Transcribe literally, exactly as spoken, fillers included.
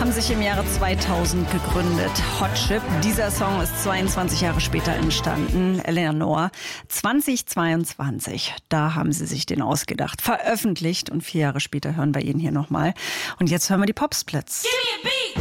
haben sich im Jahre zweitausend gegründet. Hot Chip. Dieser Song ist zweiundzwanzig Jahre später entstanden. Eleanor. zweitausendzweiundzwanzig. Da haben sie sich den ausgedacht. Veröffentlicht. Und vier Jahre später hören wir ihn hier nochmal. Und jetzt hören wir die Popsplits.